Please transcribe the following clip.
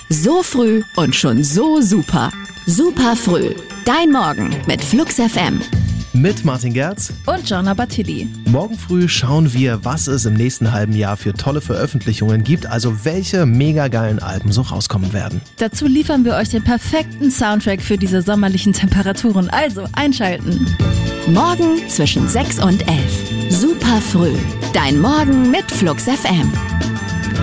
So früh und schon so super. Super früh. Dein Morgen mit Flux FM. Mit Martin Gerz und Jonna Batilli. Morgen früh schauen wir, was es im nächsten halben Jahr für tolle Veröffentlichungen gibt, also welche mega geilen Alben so rauskommen werden. Dazu liefern wir euch den perfekten Soundtrack für diese sommerlichen Temperaturen, also einschalten. Morgen zwischen 6 und 11. Super früh. Dein Morgen mit Flux FM.